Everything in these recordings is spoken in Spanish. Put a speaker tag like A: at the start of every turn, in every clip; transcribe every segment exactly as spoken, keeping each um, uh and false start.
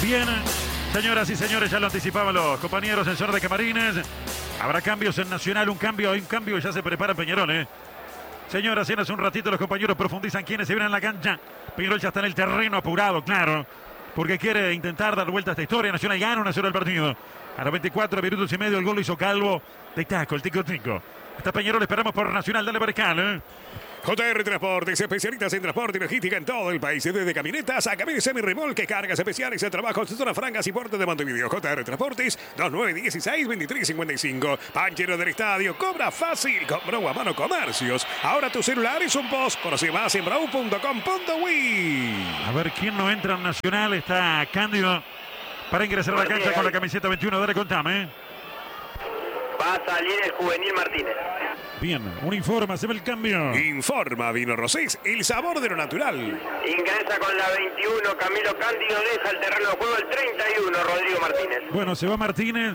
A: Bien, señoras y señores, ya lo anticipaban los compañeros en zona de camarines. Habrá cambios en Nacional, un cambio, hay un cambio y ya se prepara Peñarol, ¿eh? Señoras, y hace un ratito los compañeros profundizan quiénes se vienen en la cancha. Peñarol ya está en el terreno apurado, claro, porque quiere intentar dar vuelta a esta historia. Nacional gana una sola el partido. A los veinticuatro minutos y medio el gol lo hizo Calvo de taco, el tico tico. Está Peñarol, esperamos por Nacional, dale Barcal, ¿eh?
B: J R Transportes, especialistas en transporte y logística en todo el país, desde camionetas a camiones semi-remolque, cargas especiales, trabajos en zonas francas y puertos de Montevideo. J R Transportes, dos nueve uno seis, veintitrés cincuenta y cinco. Panchero del Estadio, cobra fácil, compró a mano comercios. Ahora tu celular es un post. Conoce más en brau punto com punto uy.
A: A ver quién no entra en Nacional. Está Cándido para ingresar a la cancha con la camiseta veintiuno. Dale, contame.
C: Va a salir el juvenil Martínez.
A: Bien, un informe, se ve el cambio.
B: Informa Vino Rosés, el sabor de lo natural.
C: Ingresa con la veintiuno Camilo Cándido, deja el terreno de juego el treinta y uno Rodrigo Martínez.
A: Bueno, se va Martínez,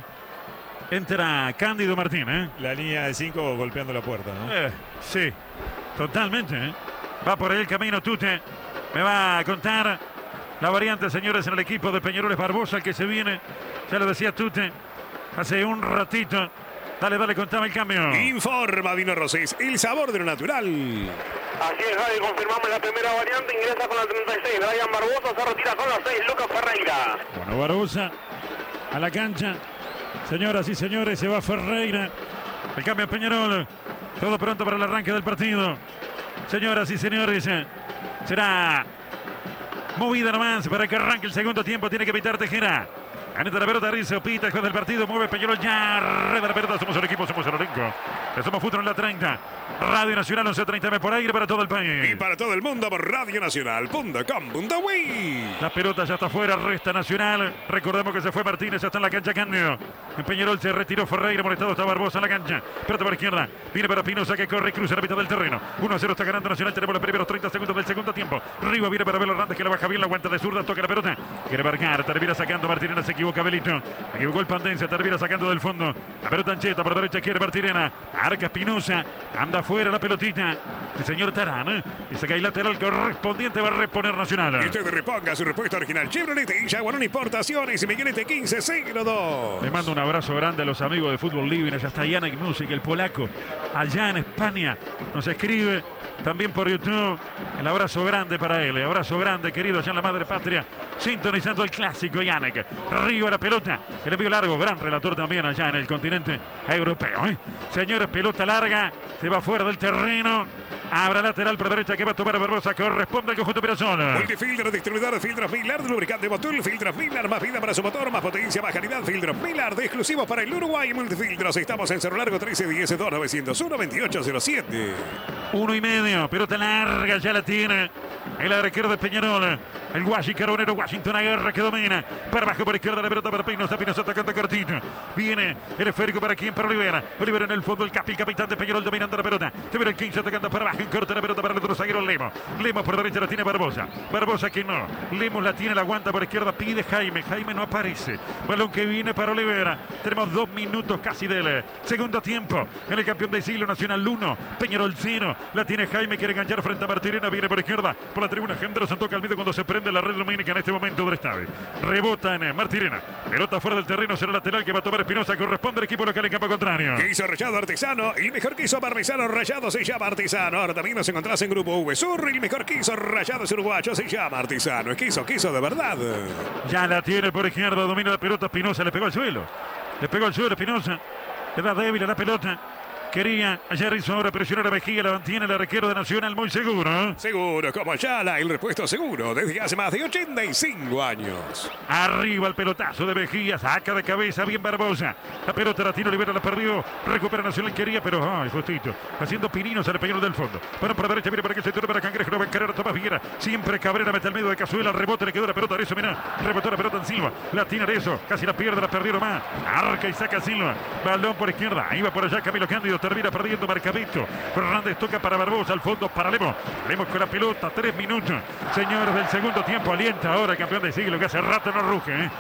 A: entra Cándido Martínez.
D: La línea de cinco golpeando la puerta, ¿no?
A: Eh, sí, totalmente. ¿eh? Va por ahí el camino Tute. Me va a contar la variante, señores, en el equipo de Peñarol es Barbosa, el que se viene. Ya lo decía Tute hace un ratito. Dale, dale, contame el cambio.
B: Informa Vino Rosés, el sabor de lo natural.
C: Así es, Javi, confirmamos la primera variante, ingresa con la treinta y seis, Brian Barbosa, se retira con la seis, Lucas Ferreira.
A: Bueno, Barbosa a la cancha. Señoras y señores, se va Ferreira. El cambio a Peñarol. Todo pronto para el arranque del partido. Señoras y señores, será movida nomás para que arranque el segundo tiempo. Tiene que evitar Tejera. Anita la pelota, Rizzo, pita, juez del partido, mueve Peñarol ya, reda la pelota, somos el equipo, somos el elenco. Somos Fútbol en la treinta, Radio Nacional once treinta por aire para todo el país.
B: Y para todo el mundo por radio nacional punto com punto uy.
A: La pelota ya está fuera, resta Nacional. Recordemos que se fue Martínez, ya está en la cancha Cándido. En Peñarol se retiró Ferreira, molestado está Barbosa en la cancha. Pelota por izquierda, viene para Pinoza que corre, cruza la mitad del terreno. uno a cero está ganando Nacional, tenemos los primeros treinta segundos del segundo tiempo. Riva viene para Belo Hernández que la baja bien, la aguanta de zurda, toca la pelota. Quiere marcar, termina sacando Martínez, se equivoca Belito. Equivocó el Pandense, termina sacando del fondo. La pelota Ancheta, por derecha quiere Martirena. Arca Espinosa, anda fuera la pelotita. El señor Tarán, ¿eh? Dice que hay lateral correspondiente, va a reponer Nacional.
B: Y usted reponga su respuesta original. Chevrolet y Jaguarón Importaciones y Miguelete quince cero dos.
A: Le mando un abrazo grande a los amigos de Fútbol Living. Ya está Yannick Music, el polaco, allá en España. Nos escribe también por YouTube. El abrazo grande para él. El abrazo grande, querido, allá en la madre patria. Sintonizando el clásico Yannick. Arriba la pelota. El envío largo, gran relator también allá en el continente europeo. ¿eh? Señores, pelota larga. Se va fuera del terreno. Abra lateral por derecha que va a tomar Barbosa. Corresponde al conjunto Pirazón.
B: Multifiltro, distribuidor de filtros Miller, de lubricante Motul, filtros Miller, más vida para su motor, más potencia, más calidad. Filtros Miller, de exclusivos para el Uruguay. Multifiltros, estamos en Cerro Largo trece diez dos nueve cero uno veintiocho cero siete.
A: Uno y medio, pelota larga, ya la tiene el arquero de Peñarol. El Guashi Carbonero, Washington Aguerra que domina. Para abajo por izquierda la pelota para Pinoza. Pinoza atacando cortito. Viene el esférico para quien, para Olivera. Olivera en el fondo, el capi, el capitán de Peñarol dominando la pelota. Se viene el quince atacando para abajo. En corta la pelota para el otro zaguero Lemos. Lemos por derecha la tiene Barbosa. Barbosa que no. Lemos la tiene, la aguanta por izquierda. Pide Jaime. Jaime no aparece. Balón que viene para Olivera. Tenemos dos minutos casi del segundo tiempo. En el campeón del siglo Nacional uno. Peñarol cero. La tiene Jaime. Quiere enganchar frente a Martirena. Viene por izquierda. Por la tribuna Henderson toca el medio cuando se prende la red lumínica en este momento del estadio. Rebota en Martirena. Pelota fuera del terreno. Será lateral que va a tomar Espinosa. Corresponde al equipo local en campo contrario.
B: Queso rallado artesano. El mejor queso parmesano rallado se llama artesano. Ahora también nos encontrás en Grupo V Sur. El mejor queso rallado es uruguayo. Se llama artesano. Es queso, queso de verdad.
A: Ya la tiene por izquierda. Domina la pelota. Espinosa le pegó al suelo. Le pegó al suelo Espinosa. Le da débil a la pelota. Quería ayer hizo ahora presionar a Mejía, la mantiene el arquero de Nacional muy seguro. ¿eh?
B: Seguro, como Ayala, el repuesto seguro desde hace más de ochenta y cinco años.
A: Arriba el pelotazo de Mejía, saca de cabeza bien Barbosa. La pelota la tira, Olivera la perdió, recupera Nacional, quería, pero ay, justito. Haciendo pininos al Peñarol del fondo. Bueno, por la derecha, viene para que se tire para Cangrejo, no va a encarar a Tomás Viguera. Siempre Cabrera mete al medio de Cazuela, rebote, le quedó la pelota a Arezzo, mirá. Rebotó la pelota en Silva, la tiene Arezzo, casi la pierde, la perdieron más. Arca y saca Silva, balón por izquierda, iba por allá Camilo Cándido, termina perdiendo Marcadito. Fernández toca para Barbosa, al fondo para Lemos. Lemos con la pelota, tres minutos. Señores del segundo tiempo, alienta ahora el campeón del siglo que hace rato no ruge. ¿eh?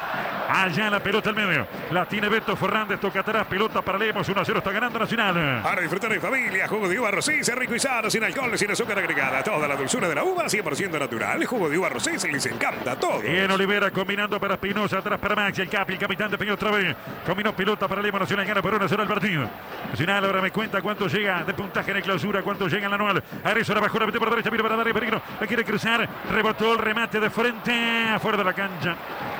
A: Allá la pelota al medio. La tiene Beto Fernández. Toca atrás. Pelota para Lemos. uno a cero está ganando Nacional.
B: Para disfrutar en familia. Jugo de uva Rosés. Rico y sano. Sin alcohol, sin azúcar agregada. Toda la dulzura de la uva. cien por ciento natural. Jugo de uva Rosés. Les encanta todo.
A: Bien Olivera combinando para Espinosa. Atrás para Maxi. El Capi. El capitán de Peña otra vez. Combinó pelota para Lemos. Nacional gana por uno a cero el partido. Nacional ahora me cuenta cuánto llega de puntaje en el clausura. Cuánto llega en la anual. Arezo la bajó. La mete por derecha. Mira para darle peligro. La quiere cruzar. Rebotó el remate de frente. Afuera de la cancha.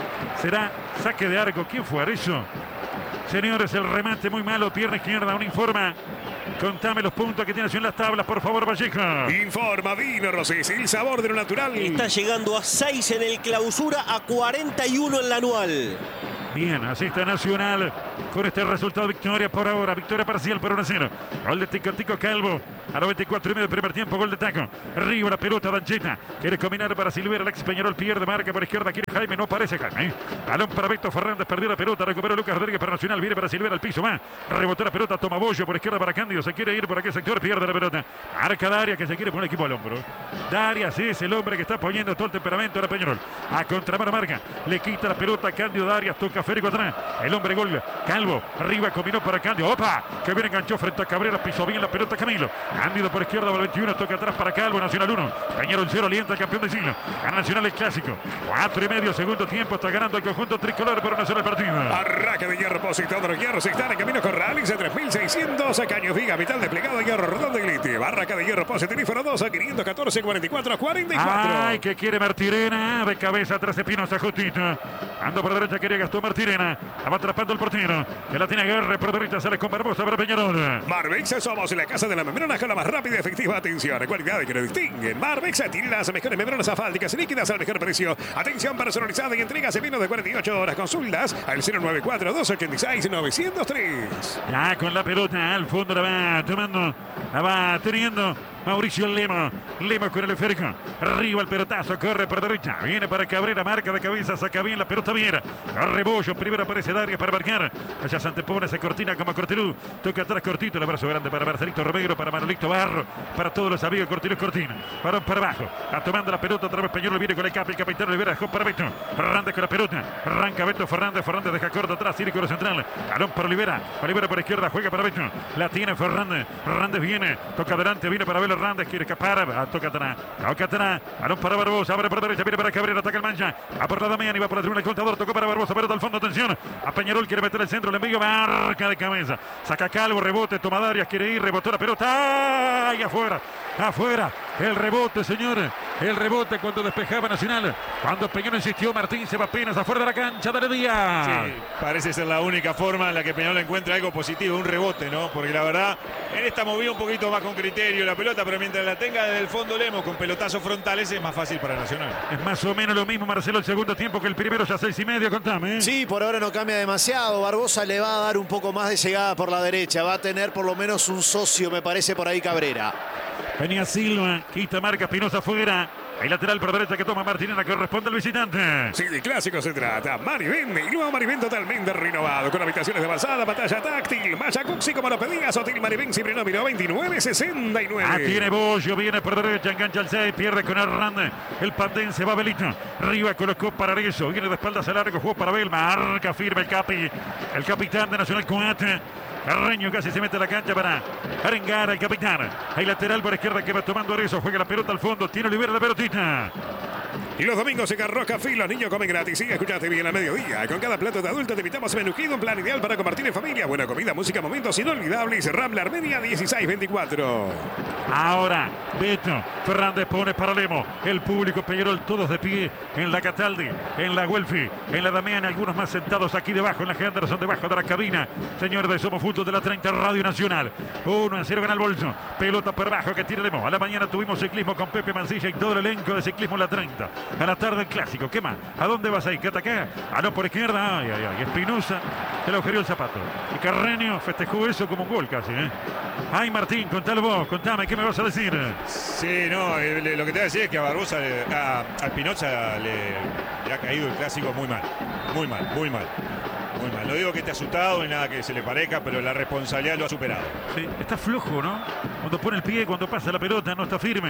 A: Será saque de arco. ¿Quién fue Arezo? Señores, el remate muy malo. Pierna izquierda. Un informa. Contame los puntos que tienes en las tablas, por favor, Vallejo.
B: Informa Vino Rosés. El sabor de lo natural.
E: Está llegando a seis en el clausura, a cuarenta y uno en la anual.
A: Bien, así está Nacional con este resultado. Victoria por ahora, victoria parcial por uno a cero. Gol de Tico Tico Calvo a noventa y cuatro y medio del primer tiempo. Gol de Taco. Arriba la pelota, Dancheta. Quiere combinar para Silvera. El ex Peñarol pierde marca por izquierda. Quiere Jaime, no aparece Jaime. Balón para Beto Fernández, perdió la pelota. Recuperó Lucas Rodríguez para Nacional. Viene para Silvera al piso. Va. Rebotó la pelota. Toma Bollo por izquierda para Cándido. Se quiere ir por aquel sector. Pierde la pelota. Marca Daria que se quiere poner el equipo al hombro. Daria, sí, es el hombre que está poniendo todo el temperamento de Peñarol. A contramano marca. Le quita la pelota a Cándido Darias. Toca Férico atrás. El hombre gol. Calvo. Arriba combinó para Cándido. ¡Opa! Que viene enganchó frente a Cabrera. Pisó bien la pelota Camilo. Cándido por izquierda. Por veintiuno. Toca atrás para Calvo. Nacional uno. Peñarol cero. Alienta el campeón del siglo. Gana Nacional el clásico. Cuatro y medio. Segundo tiempo. Está ganando el conjunto tricolor por Nacional el partido.
B: Arranca de hierro positado. Los hierros están en camino con Rallix a tres mil seiscientos. Caños Viga. Vital desplegado. Hierro redondo y glitty. Barraca de hierro positivo dos a quinientos catorce cuarenta y cuatro a cuarenta y cuatro.
A: Ay, que quiere Martirena. De cabeza tras Espinosa. Justito. Ando por derecha. Quería Gastón Martirena. La va atrapando el portero. Que la tiene Guerre por derecha. Sale con Barbosa para Peñarol.
B: Marbex, somos la casa de la membrana con la más rápida y efectiva atención. Cualidades que nos distinguen. Marbex tiene las mejores membranas asfálticas líquidas al mejor precio. Atención personalizada y entregas en menos de cuarenta y ocho horas. Consultas al cero nueve cuatro, dos ochenta y seis, nueve cero tres.
A: Ya con la pelota al fondo la va tomando. La va teniendo Mauricio Lemos. Lemos con el esférico. Arriba el pelotazo. Corre por derecha. Viene para Cabrera. Marca de cabeza. Saca bien la pelota bien. Corre Bollo. Primero aparece Darias para marcar. Allá se antepone. Se cortina como Cortelú. Toca atrás Cortito. El abrazo grande para Marcelito Romero. Para Manolito Barro. Para todos los amigos. Cortino y Cortina. Para para abajo. A tomando la pelota. Otra vez Peñarol. Viene con el capi. El capitán Olivera. Dejó para Beto. Fernández con la pelota. Arranca Beto Fernández. Fernández deja corto atrás. Círculo central. Balón para Olivera. Olivera por izquierda. Juega para Beto. La tiene Fernández. Fernández viene. Toca adelante. Viene para Abel Hernández. Quiere escapar. Toca atrás. Toca atrás. Balón para Barbosa. Abre por derecha. Viene para Cabrera. Ataca el mancha. Va por la Damián y va por la tribuna el contador. Tocó para Barbosa. Pelota al fondo. Atención. A Peñarol. Quiere meter el centro. Le envío. Marca de cabeza. Saca Calvo. Rebote. Toma Darias. Quiere ir. Rebotó la pelota. ¡Ay! Afuera. Afuera. El rebote, señores. El rebote cuando despejaba Nacional. Cuando Peñarol insistió. Martín se va apenas afuera de la cancha. Dale Díaz.
D: Sí, parece ser la única forma en la que Peñarol encuentra algo positivo. Un rebote, ¿no? Porque la verdad, en esta movida un poquito más con criterio la pelota, pero mientras la tenga desde el fondo Lemos con pelotazos frontales es más fácil para Nacional.
A: Es más o menos lo mismo, Marcelo, el segundo tiempo que el primero, ya seis y medio, contame. ¿eh?
F: Sí, por ahora no cambia demasiado. Barbosa le va a dar un poco más de llegada por la derecha. Va a tener por lo menos un socio, me parece, por ahí Cabrera.
A: Venía Silva, quita marca, Espinosa afuera. Hay lateral por derecha que toma Martinena, que corresponde al visitante.
B: Sí, de clásico se trata. Maribén, el nuevo Maribén totalmente renovado, con habitaciones de avanzada, pantalla táctil, malla Cuxi como lo pedías. Hotel Maribén, Cibrinómino veintinueve sesenta y nueve.
A: Ah, tiene Bollo, viene por derecha, engancha al seis, pierde con Hernández. El Pandense va Belito. Arriba colocó para Arezo, viene de espaldas a largo, jugó para Bel, marca firme el capi. El capitán de Nacional Coate. Carreño casi se mete a la cancha para arengar al capitán. Hay lateral por izquierda que va tomando Arezo. Juega la pelota al fondo. Tiene Olivera la pelotita.
B: Y los domingos en Carroca Café, los niños comen gratis. Sí, escuchate bien a mediodía. Con cada plato de adulto te invitamos a Menujido, un plan ideal para compartir en familia. Buena comida, música, momentos inolvidables. Rambla Armenia dieciséis veinticuatro.
A: Ahora, Beto Fernández pone para Lemos. El público Peñarol, todos de pie en la Cataldi, en la Guelfi, en la Damián, algunos más sentados aquí debajo, en la Henderson, debajo de la cabina. Señor de Somos Fútbol de la treinta Radio Nacional. uno a cero gana el bolso. Pelota por abajo que tiene Lemos. A la mañana tuvimos ciclismo con Pepe Mancilla y todo el elenco de ciclismo en la treinta. A la tarde el clásico. ¿Qué más? ¿A dónde vas ahí? ¿Qué ataca? Ah, no, por izquierda. Ay, ay, ay. Espinosa se le agujereó el zapato. Y Carreño festejó eso como un gol casi, ¿eh? Ay, Martín, contalo vos. Contame, ¿qué me vas a decir?
D: Sí, no, eh, lo que te voy a decir es que a Barbosa, le- a, a Espinosa le, le ha caído el clásico muy mal. Muy mal, muy mal. Muy mal. No digo que esté asustado ni nada que se le parezca, pero la responsabilidad lo ha superado.
A: Sí, está flojo, ¿no? Cuando pone el pie, cuando pasa la pelota, no está firme.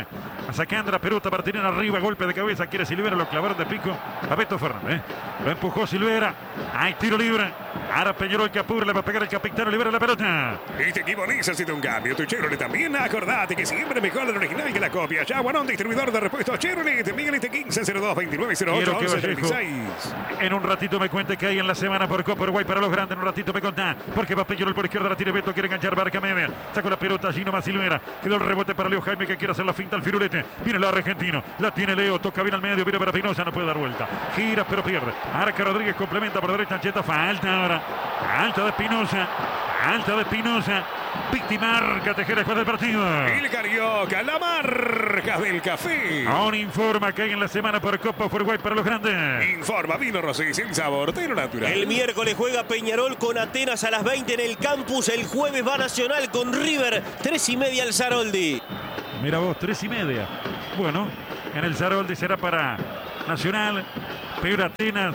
A: Sacando la pelota para tener arriba, golpe de cabeza, quiere Silvera, lo clavaron de pico a Beto Fernández. Lo empujó Silvera, hay tiro libre. Ahora Peñarol que apura, le va a pegar el capitán, libera la pelota.
B: Este equipo necesita un cambio. Tu Chevrolet también. Acordate que siempre mejor el original que la copia. Jaguarón, distribuidor de repuestos Chevrolet. Miguelete quince cero dos veintinueve cero ocho once treinta y seis.
A: En un ratito me cuente que hay en la semana por Copa Uruguay para los grandes. En un ratito me contá. Porque va Peñarol por izquierda, la tira Beto, quiere enganchar Barca media. Sacó la pelota, allí nomás Silvera. Quedó el rebote para Leo Jaime que quiere hacer la finta al firulete. Viene el argentino. La tiene Leo, toca bien al medio, viene para Pinoza, no puede dar vuelta. Gira pero pierde. Arca Rodríguez complementa por derecha, Ancheta, falta ahora. Alta de Pinoza, alta de Pinoza. Víctima marca Tejera después del partido.
B: El Carioca, la marca del café.
A: Aún informa que hay en la semana por Copa Uruguay para los grandes.
B: Informa Vino Rosés, el sabor de lo natural.
E: El miércoles juega Peñarol con Atenas a las veinte en el campus. El jueves va Nacional con River, tres y media el Saroldi.
A: Mira vos, tres y media. Bueno, en el Saroldi será para Nacional, pero Atenas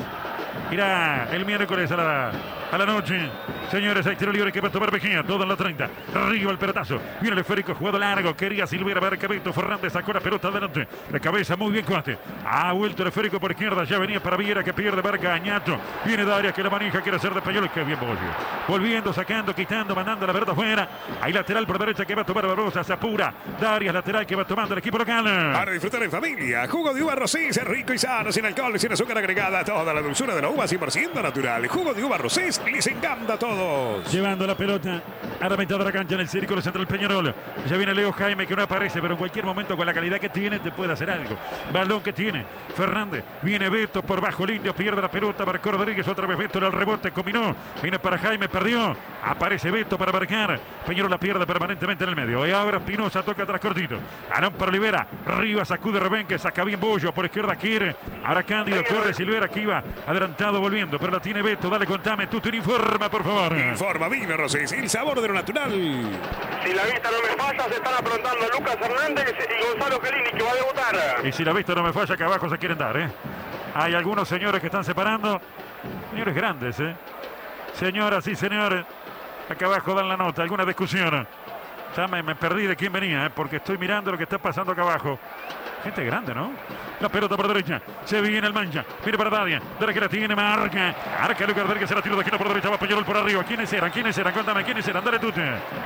A: irá el miércoles a la, a la noche. Señores, hay tiro libre que va a tomar Mejía, todo en la treinta. Arriba el pelotazo. Viene el esférico, jugado largo. Quería Silvera ver que Beto Fernández sacó la pelota adelante. De cabeza, muy bien Coate. Ha vuelto el esférico por izquierda. Ya venía para Viera que pierde Barca Añato. Viene Darias que la maneja, quiere hacer de Peñarol. Qué bien Bolio. Volviendo, sacando, quitando, mandando la pelota afuera. Hay lateral por derecha que va a tomar Barbosa. Se apura. Darias lateral que va tomando el equipo local.
B: Para disfrutar en familia. Jugo de uva Rosés, rico y sano, sin alcohol, sin azúcar agregada. Toda la dulzura de la uva cien por ciento natural. Jugo de uva Rosés, les encanta a todos.
A: Llevando la pelota a la mitad de la cancha en el círculo central Peñarol. Ya viene Leo Jaime que no aparece, pero en cualquier momento con la calidad que tiene te puede hacer algo. Balón que tiene Fernández. Viene Beto por bajo línea, pierde la pelota. Marcó Rodríguez, otra vez Beto en el rebote, combinó. Viene para Jaime, perdió. Aparece Beto para marcar. Peñarol la pierde permanentemente en el medio. Y ahora Espinosa toca atrás cortito. Arón para Olivera. Arriba sacude Rubén que saca bien Bollo. Por izquierda quiere. Ahora Cándido corre Silvera que iba adelantado volviendo. Pero la tiene Beto. Dale, contame. Tú te informa, por favor.
B: Informa Vino Rosés, el sabor de lo natural.
C: Si la vista no me falla, se están aprontando Lucas Hernández y Gonzalo Gelini, que va a debutar.
A: Y si la vista no me falla, acá abajo se quieren dar, ¿eh? Hay algunos señores que están separando. Señores grandes, ¿eh? Señoras y señores, acá abajo dan la nota. Alguna discusión. Ya me, me perdí de quién venía, ¿eh? Porque estoy mirando lo que está pasando acá abajo. Gente grande, ¿no? La pelota por derecha. Se viene el mancha. Viene para Dadia. Dale que la tiene, marca. Arca Lucas Rodríguez, se la tiro de esquina por derecha. Va Peñarol por arriba. ¿Quiénes eran? ¿Quiénes eran? Cuéntame, ¿quiénes eran? Dale tute.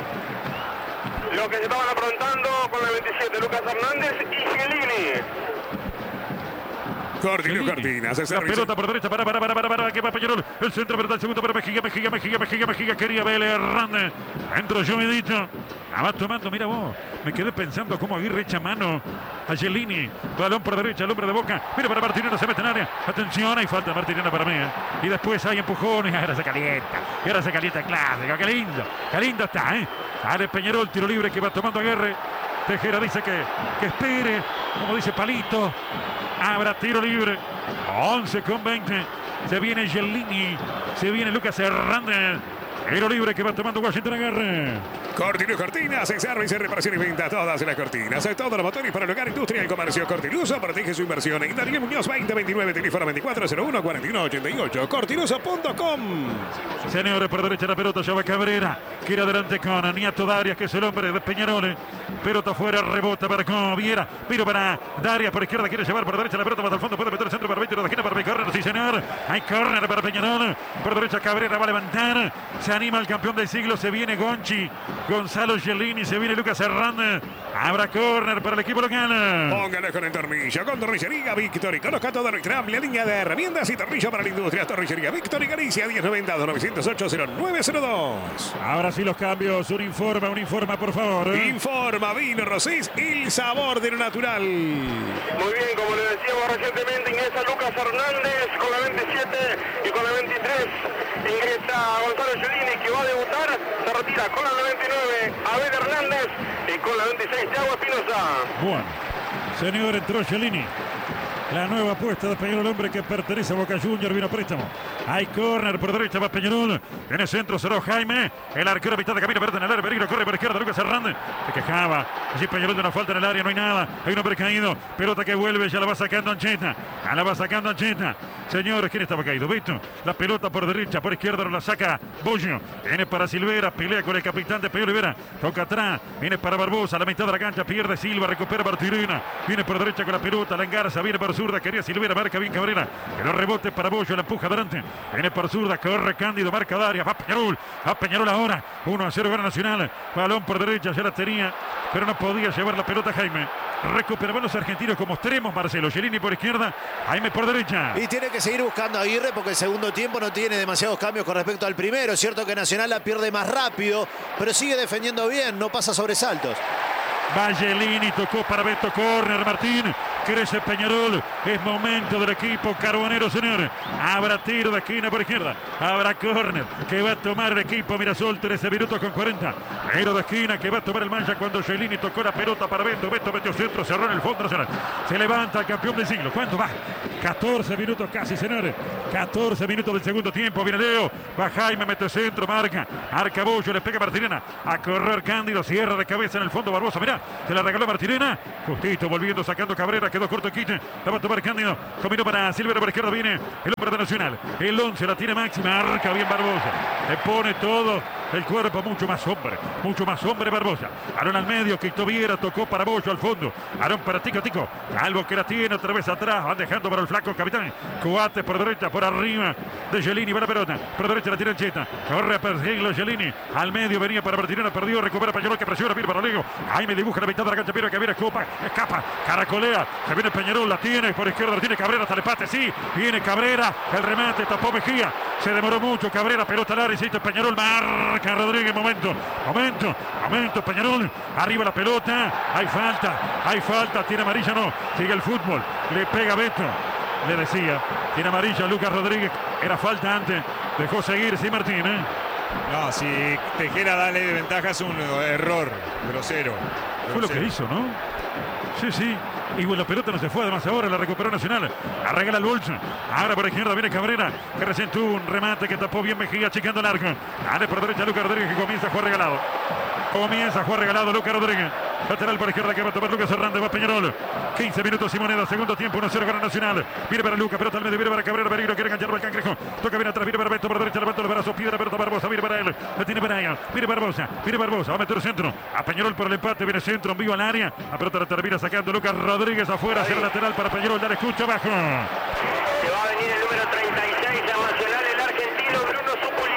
C: Los que se estaban aprontando con la veintisiete, Lucas Hernández y Gelini.
B: Cortilio Cortinas.
A: La pelota por derecha. Para, para, para, para, para. Que va Peñarol. El centro, verdad. El segundo para Mejía, Mejía, Mejía, Mejía, Mejía. Quería Vélez Hernández. Entro yo, me he dicho. La va tomando, mira vos. Me quedé pensando cómo Aguirre echa mano a Gelini. Balón por derecha, el hombre de Boca. Mira para Martineno, se mete en área. Atención, hay falta de Martineno para mí. ¿eh? Y después hay empujones. Ahora se calienta. Y ahora se calienta clásico. Qué lindo. Qué lindo está, ¿eh? Sale Peñarol, tiro libre que va tomando Aguirre. Tejera dice que, que espere. Como dice Palito. Habrá tiro libre. once con veinte. Se viene Gelini. Se viene Lucas Hernández. Tiro libre que va tomando Washington Aguirre.
B: Cortilio Cortinas, en servicio, reparación y venta, todas las cortinas, todos los motores para el hogar, industria y comercio. Cortiluso protege su inversión. En Daniel Muñoz veinte veintinueve, teléfono veinticuatro cero uno cuarenta y uno ochenta y ocho, cortiluso punto com.
A: Señores, por derecha la pelota, ya va Cabrera. Quiere adelante con Niato Darias, que es el hombre de Peñarol. Pelota fuera, rebota para Viera. Pero para Darias, por izquierda quiere llevar por derecha la pelota, más al fondo puede meter el centro para veinte de la esquina para correr. Sí, señor. Hay córner para Peñarol. Por derecha Cabrera va a levantar. Se anima el campeón del siglo, se viene Gonchi. Gonzalo Gelini, se viene Lucas Hernández. Habrá córner para el equipo local.
B: Póngale con el tornillo, con Tornillería Victory. Conozca toda nuestra amplia línea de herramientas y tornillo para la industria. Tornillería Victory, Galicia, diez noventa, dos novecientos ocho, cero nueve cero dos.
A: Ahora sí los cambios. Un informa, un informa, por favor. ¿eh?
B: Informa Vino Rosés, el sabor de lo natural.
C: Muy bien, como le decíamos recientemente, ingresa Lucas Hernández con la veintisiete y con la veintitrés. Ingresa Gonzalo Gelini, que va a debutar. Se retira con la veintinueve, Abel Hernández, y con la veintiséis, Thiago Espinosa.
A: Bueno, señor, entró Gelini. La nueva apuesta de Peñarol, el hombre que pertenece a Boca Junior, vino a préstamo. Hay córner por derecha, va Peñarol. En el centro cerró Jaime. El arquero a mitad de camino, verde en el área. Peligro, corre por izquierda, Lucas Hernández. Se quejaba. Allí Peñarol de una falta en el área, no hay nada. Hay un hombre caído. Pelota que vuelve, ya la va sacando Ancheta. Ya la va sacando Ancheta. Señores, ¿quién estaba caído? Beto, la pelota por derecha, por izquierda no la saca Bollo. Viene para Silvera, pelea con el capitán de Peñarol Olivera. Toca atrás, viene para Barbosa, a la mitad de la cancha, pierde Silva, recupera Martirena. Viene por derecha con la pelota, la engarza, viene por zurda, quería Silvera, marca bien Cabrera. Pero rebote para Bollo, la empuja adelante. Viene por zurda, corre Cándido, marca Daria, va Peñarol, va Peñarol ahora. uno a cero gana Nacional. Balón por derecha, ya la tenía, pero no podía llevar la pelota Jaime. Recuperaban los argentinos como extremos, Marcelo. Gelini por izquierda, Jaime por derecha.
F: Y tiene que seguir buscando a Aguirre porque el segundo tiempo no tiene demasiados cambios con respecto al primero. Es cierto que Nacional la pierde más rápido, pero sigue defendiendo bien, no pasa sobresaltos.
A: Va Gelini, tocó para Beto, córner Martín. Crece Peñarol, es momento del equipo carbonero, señor. Habrá tiro de esquina por izquierda, habrá córner que va a tomar el equipo Mirasol, trece minutos con cuarenta. Tiro de esquina que va a tomar el Mancha cuando Gelini tocó la pelota para Beto. Beto metió centro, cerró en el fondo nacional. Se levanta el campeón del siglo. ¿Cuánto va? catorce minutos casi, señores. catorce minutos del segundo tiempo. Viene Leo, va Jaime, mete centro, marca. Arca Bollo, le pega Martirena. A correr Cándido, cierra de cabeza en el fondo Barbosa. Mirá, se la regaló Martirena. Justito, volviendo, sacando Cabrera. Quedó corto Quite, la va a tomar Cándido, combinó para Silvera por izquierda, viene el hombre de Nacional, el once la tiene máxima, arca bien Barbosa, le pone todo el cuerpo, mucho más hombre, mucho más hombre Barbosa. Arón al medio, Quito Viera, tocó para Bollo al fondo, Arón para Tico Tico, Calvo que la tiene otra vez atrás, van dejando para el flaco capitán, Coates por derecha, por arriba de Gelini, va la pelota, por derecha la tiene Cheta, corre a perseguirlo Gelini, al medio venía para Martirena, perdió, recupera Peñarol que presiona, viene para Lego, Jaime dibuja la mitad de la cancha, Piero que viene, escopa, escapa, caracolea, se viene Peñarol, la tiene por izquierda, la tiene Cabrera hasta el empate, sí, viene Cabrera, el remate, tapó Mejía, se demoró mucho Cabrera, pelota al área, hiciste Peñarol, marca Rodríguez, momento, momento, momento, Peñarol, arriba la pelota, hay falta, hay falta, tiene amarilla, no, sigue el fútbol, le pega Beto, le decía, tiene amarilla Lucas Rodríguez, era falta antes, dejó seguir, sí Martín, ¿eh?
D: No, si Tejera da ley de ventaja es un error grosero.
A: Fue lo que hizo, ¿no? Sí, sí. Y bueno, la pelota no se fue, además ahora la recuperó Nacional. Arregla el bolso. Ahora por izquierda viene Cabrera, que recién tuvo un remate que tapó bien Mejía, achicando el arco. Dale por derecha Lucas Rodríguez, que comienza a jugar regalado. Comienza a jugar regalado Lucas Rodríguez. Lateral por izquierda que va a tomar Lucas Hernández, va Peñarol. quince minutos y moneda, segundo tiempo, uno cero gana Nacional. Viene para Lucas, pelota al medio, viene para Cabrera, peligro, quiere enganchar al Cangrejo. Toca bien atrás, viene para Beto por derecha, levanta los brazos, pide la pelota Barbosa, viene para él. La tiene para ella, viene Barbosa, viene Barbosa, va a meter centro. A Peñarol por el empate, viene centro, en vivo al área. La pelota la termina sacando Lucas Rodríguez afuera, hacia el lateral para Peñarol, dale escucha abajo.
C: Se va a venir el número treinta y seis a Nacional, el argentino Bruno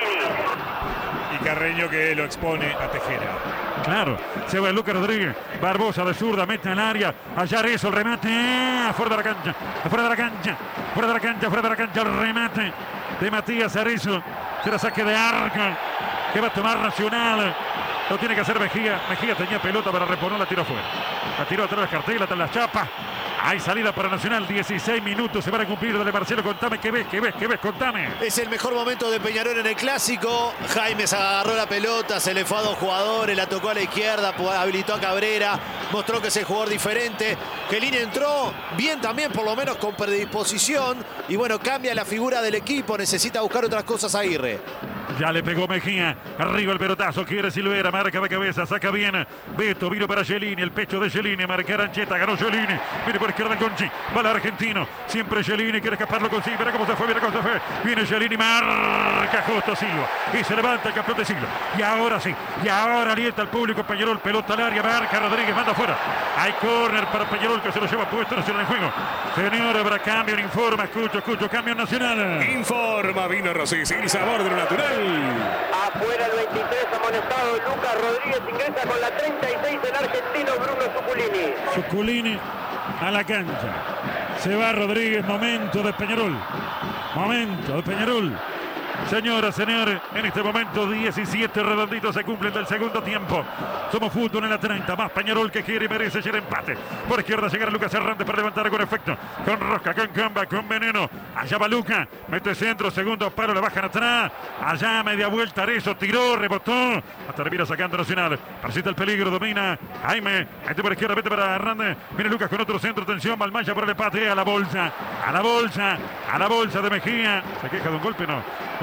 C: Zuculini.
D: Y Carreño que lo expone a Tejera.
A: Claro, se va Lucas Rodríguez, Barbosa de zurda, mete en el área, allá eso, el remate, afuera de la cancha, afuera de la cancha, fuera de la cancha, fuera de la cancha, el remate de Matías Arezzo, será saque de arca, que va a tomar Nacional, lo tiene que hacer Mejía, Mejía tenía pelota para reponer, la tiró fuera, la tiró atrás de las cartelas, atrás de las chapas. Hay salida para Nacional, dieciséis minutos se van a cumplir. Dale Marcelo, contame, ¿qué ves? ¿Qué ves? ¿Qué ves? Contame.
F: Es el mejor momento de Peñarol en el Clásico. Jaime se agarró la pelota, se le fue a dos jugadores, la tocó a la izquierda, habilitó a Cabrera, mostró que es el jugador diferente. Gelini entró bien también, por lo menos con predisposición. Y bueno, cambia la figura del equipo, necesita buscar otras cosas a Aguirre.
A: Ya le pegó Mejía, arriba el pelotazo, quiere Silvera, marca de cabeza, saca bien. Beto, vino para Gelini, el pecho de Gelini, marca Arancheta, ganó Gelini, viene por izquierda el Conchi, va el argentino, siempre Gelini, quiere escaparlo con sí, mira cómo se fue, mira cómo se fue, viene Gelini, marca Justo Silva, y se levanta el campeón de siglo, y ahora sí, y ahora alienta al público Peñarol, pelota al área, marca Rodríguez, manda afuera, hay córner para Peñarol que se lo lleva puesto Nacional en juego, señores, habrá cambio, informa, escucho, escucho, cambio Nacional.
B: Informa Vino Rosés, el sabor de lo natural.
C: Afuera el veintitrés amonestado Lucas Rodríguez, ingresa con la treinta y seis el argentino Bruno Zuculini.
A: Zuculini a la cancha. Se va Rodríguez, momento de Peñarol. Momento de Peñarol. Señoras, señores, en este momento diecisiete redonditos se cumplen del segundo tiempo. Somos fútbol en la treinta, más Peñarol que quiere y merece el empate. Por izquierda llegará Lucas Hernández para levantar con efecto. Con rosca, con gamba, con veneno. Allá va Luca, mete centro, segundo paro, le bajan atrás. Allá media vuelta, Arezzo, tiró, rebotó. Hasta termina sacando Nacional. Persiste el peligro, domina Jaime. Mete por izquierda, mete para Hernández. Viene Lucas con otro centro, tensión, Balmaya por el empate. A la bolsa, a la bolsa, a la bolsa de Mejía. Se queja de un golpe, no.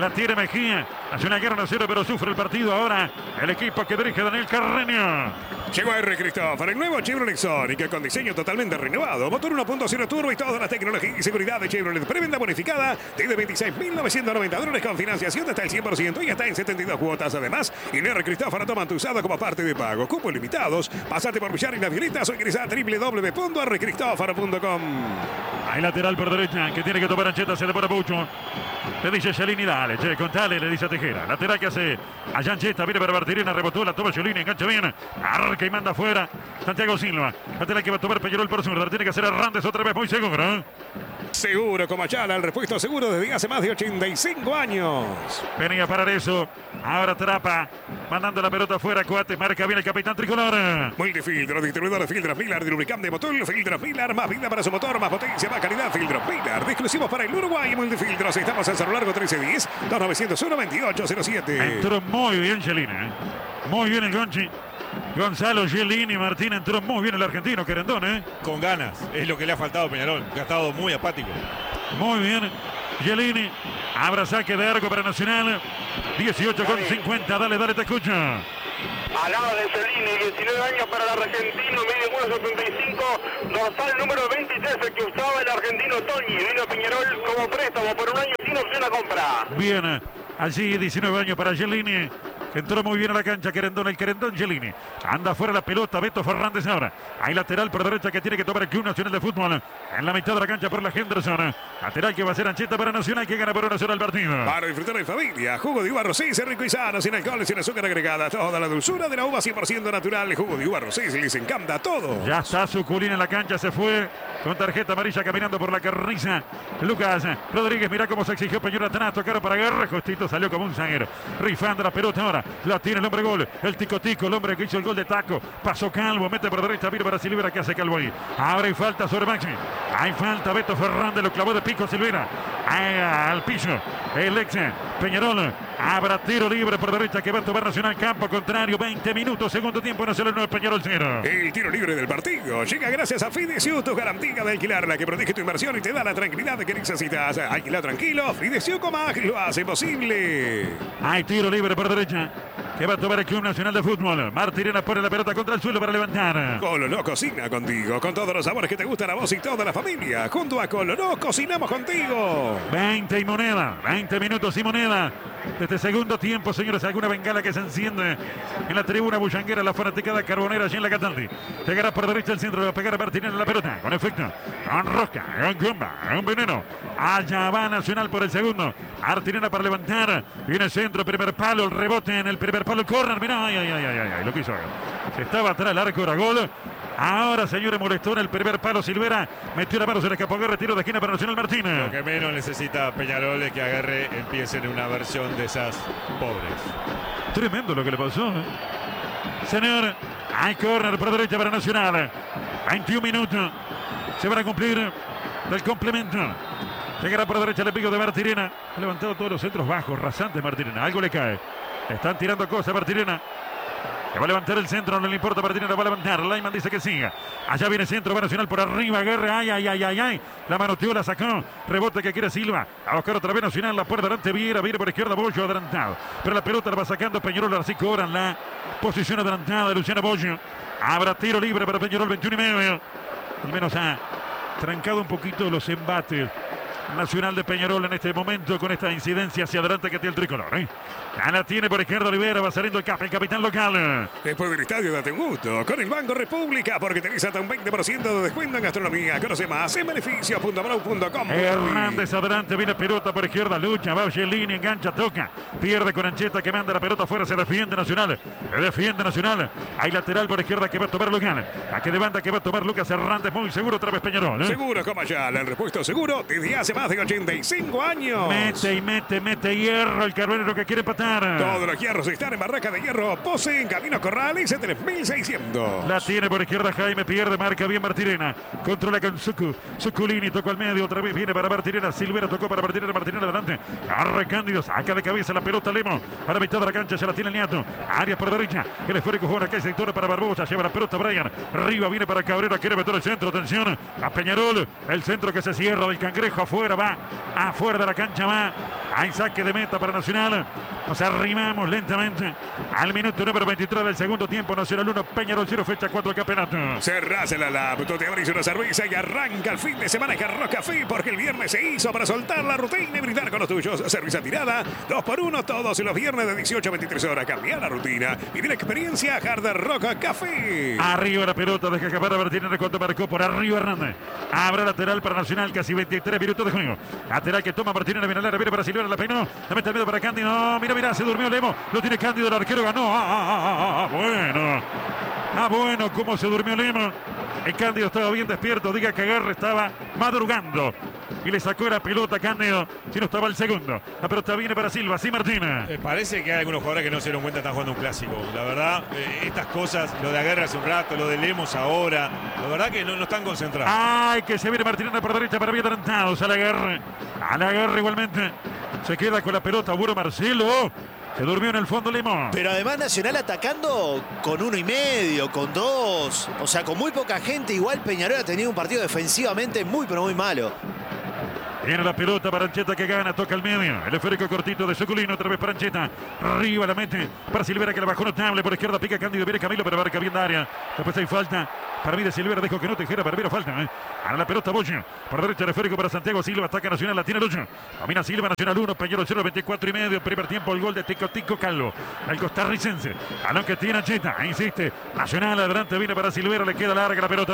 A: La tiene Mejía. Hace una guerra uno cero, pero sufre el partido ahora el equipo que dirige Daniel Carreño.
B: Llegó R. Christopher, el nuevo Chevrolet Sonic con diseño totalmente renovado, motor uno punto cero turbo y toda la tecnología y seguridad de Chevrolet. Preventa bonificada desde veintiséis mil novecientos noventa dólares con financiación de hasta el cien por ciento y hasta en setenta y dos cuotas. Además, en R. Christopher toman tu usado como parte de pago. Cupos limitados. Pasate por Villar y las Violetas o ingresa a w w w punto r christopher punto com.
A: Hay lateral por derecha que tiene que tomar Ancheta, se demora mucho. Le dice Cellini, dale, che, contale, le dice a Tejera. Lateral que hace allá Ancheta, viene para Martirena, rebotó, la toma Cellini, engancha bien. Arca y manda afuera Santiago Silva. Lateral que va a tomar Peñarol por zurda. Tiene que hacer Hernández otra vez, muy seguro, ¿eh?
B: Seguro como Ayala, el repuesto seguro desde hace más de ochenta y cinco años.
A: Venía a parar eso. Ahora atrapa, mandando la pelota afuera. Coates, marca bien el capitán tricolor.
B: Multifiltro, distribuidor de filtros Miller, de lubricante de motor, filtros Miller, más vida para su motor, más potencia, más calidad, filtros Miller, de exclusivos para el Uruguay. Multifiltros, estamos en Cerro Largo trece diez, dos nueve cero uno, veintiocho cero siete.
A: Entró muy bien Cellini, ¿eh? Muy bien el Gonchi. Gonzalo Cellini Martín, entró muy bien el argentino Querendón, ¿eh?
D: Con ganas, es lo que le ha faltado a Peñarol, que ha estado muy apático.
A: Muy bien, Cellini. Habrá saque de arco para Nacional. dieciocho con cincuenta, dale, dale, te escucho.
C: Al lado de Cellini, diecinueve años para el argentino, medio uno setenta y cinco, dorsal número veintitrés, el que usaba el argentino Toñi. Vino a Peñarol como préstamo por un año sin opción a compra.
A: Bien, allí diecinueve años para Cellini. Entró muy bien a la cancha Querendón, el Querendón Cellini. Anda fuera la pelota, Beto Fernández ahora. Hay lateral por derecha que tiene que tomar el Club Nacional de Fútbol. En la mitad de la cancha por la Henderson. Lateral que va a ser Ancheta para Nacional, que gana por una sola el partido.
B: Para disfrutar en familia, jugo de uva Rosés, rico y sano, sin alcohol, sin azúcar agregada. Toda la dulzura de la uva cien por ciento natural. Jugo de uva Rosés, les encanta todo.
A: Ya está Suculín en la cancha, se fue con tarjeta amarilla caminando por la carniza. Lucas Rodríguez, mira cómo se exigió Peñarol atrás, tocaron para Guerra. Justito salió como un zaguero. Rifando la pelota ahora. La tiene el hombre gol. El tico tico, el hombre que hizo el gol de taco. Pasó Calvo, mete por derecha, vino para Silvera, que hace Calvo ahí. Ahora hay falta sobre Maxi. Hay falta, Beto Fernández lo clavó de pico Silvera. Ahí, al piso. El ex Peñarol. Habrá tiro libre por derecha que va a tomar Nacional, campo contrario. veinte minutos, segundo tiempo, Nacional nueve, Peñarol cero.
B: El tiro libre del partido llega gracias a Fidesiu, tu garantía de alquilar, la que protege tu inversión y te da la tranquilidad que necesitas. Alquilar tranquilo, Fidesiu Comag lo hace posible.
A: Hay tiro libre por derecha que va a tomar el Club Nacional de Fútbol. Martirena pone la pelota contra el suelo para levantar.
B: Coloró cocina contigo, con todos los sabores que te gustan a vos y toda la familia. Junto a Coloró cocinamos contigo.
A: veinte y moneda, veinte minutos y moneda. Desde segundo tiempo, señores, alguna bengala que se enciende en la tribuna bullanguera, la fanaticada carbonera allí en la Cataldi. Pegará por derecha el centro, va a pegar a Martínez en la pelota, con efecto, con rosca, con comba, con veneno. Allá va Nacional por el segundo. Martínez para levantar, viene centro, primer palo, el rebote en el primer palo, el córner, mirá, ay, ay, ay, ay, ay, lo que hizo. Se estaba atrás el arco, era gol. Ahora, señores, molestó en el primer palo Silvera. Metió la mano, se le escapó Aguerre, tiro de esquina para Nacional Martínez.
D: Lo que menos necesita Peñarol es que Aguerre empiece en una versión de esas pobres.
A: Tremendo lo que le pasó, ¿eh? Señor, hay córner por derecha para Nacional. veintiún minutos. Se van a cumplir del complemento. Llegará por derecha el pico de Martirena. Ha levantado todos los centros bajos, rasantes Martirena. Algo le cae. Están tirando cosas Martirena. Le va a levantar el centro, no le importa, Martínez lo va a levantar. Laiman dice que siga. Allá viene centro, va Nacional por arriba. Guerra, ay, ay, ay, ay, ay. La manoteó, la sacó. Rebote que quiere Silva. A buscar otra vez Nacional. La puerta delante, Viera, viene por izquierda, Bollo adelantado. Pero la pelota la va sacando Peñarol, así cobran la posición adelantada de Luciano Bollo. Habrá tiro libre para Peñarol, veintiuno y medio. Al menos ha trancado un poquito los embates Nacional de Peñarol en este momento con esta incidencia hacia adelante que tiene el tricolor, ¿eh? Ya la tiene por izquierda Olivera, va saliendo el cap, el capitán local.
B: Después del estadio date un gusto con el Banco República porque tenés hasta un veinte por ciento de descuento en gastronomía. Conoce más en beneficio punto brau punto com.
A: Hernández adelante, viene pelota por izquierda, lucha, va Cellini, engancha, toca, pierde con Ancheta que manda la pelota afuera, se defiende Nacional, se defiende Nacional. Hay lateral por izquierda que va a tomar local, a que de banda que va a tomar Lucas Hernández, muy seguro otra vez Peñarol, ¿eh?
B: Seguro como allá, el repuesto seguro desde hace más de ochenta y cinco años.
A: Mete y mete, mete hierro el carbonero que quiere empatar.
B: Todos los hierros están en Barraca de Hierro, Pose en Camino Corrales en tres mil seiscientos.
A: La tiene por izquierda Jaime, pierde, marca bien Martirena, controla con Sucu, Suculini tocó al medio, otra vez viene para Martirena, Silvera tocó para Martirena, Martirena adelante, arrancando, saca de cabeza la pelota Lemo, a la mitad de la cancha se la tiene el Niato, Arias por derecha, el esférico juega acá el sector para Barbosa, lleva la pelota Brian, arriba viene para Cabrera, quiere meter el centro, atención, a Peñarol, el centro que se cierra del Cangrejo, afuera va, afuera de la cancha va, Hay saque de meta para Nacional. Nos arrimamos lentamente al minuto número veintitrés del segundo tiempo. Nacional uno, Peñarol cero, fecha cuatro del campeonato.
B: Cerrás la laptop, te abrís una cerveza y arranca el fin de semana Carros Café, porque el viernes se hizo para soltar la rutina y brindar con los tuyos. Cerveza tirada, dos por uno todos los viernes de dieciocho a veintitrés horas. Cambia la rutina, vive la experiencia Hard Rock Café.
A: Arriba la pelota, deja escapar a Martínez cuando marcó por arriba Hernández. Abra lateral para Nacional, casi veintitrés minutos de juego. Lateral que toma Martínez, viene la viene para Silvera, la peinó, la mete al medio para Cándido. No, mira, mira, se durmió Lemo, lo tiene Cándido, el arquero ganó. Ah, ah, ah, ah, bueno. Ah, bueno, cómo se durmió Lemo. El Cándido estaba bien despierto, diga que Agarre estaba madrugando. Y le sacó la pelota a Cándido, si no estaba el segundo. La pelota viene para Silva, sí Martínez.
D: Eh, parece que hay algunos jugadores que no se dieron cuenta que están jugando un clásico. La verdad, eh, estas cosas, lo de Aguerre hace un rato, lo de Lemos ahora, la verdad que no, no están concentrados.
A: Ay, que se viene Martínez por derecha para bien adelantados a la Aguerre. A la Aguerre igualmente. Se queda con la pelota, Buro Marcelo. Se durmió en el fondo Lemo.
F: Pero además Nacional atacando con uno y medio, con dos. O sea, con muy poca gente. Igual Peñarol ha tenido un partido defensivamente muy, pero muy malo.
A: Viene la pelota para Ancheta que gana, toca el medio. El esférico cortito de Soculino, otra vez para Ancheta. Arriba la mete para Silvera que la bajó notable. Por izquierda pica Cándido, viene Camilo, pero abarca bien la área. Después hay falta. Para mí de Silvera, dejo que no Tejera, pero vieron falta. ¿eh? Ahora la pelota Bocho. Por derecha el esférico para Santiago Silva, ataca Nacional, la tiene Lucho. Domina Silva, Nacional uno, Peñarol cero, veinticuatro y medio. Primer tiempo, el gol de Tico Tico Calvo. El costarricense. Balón que tiene Ancheta, insiste. Nacional adelante, viene para Silvera, le queda larga la pelota.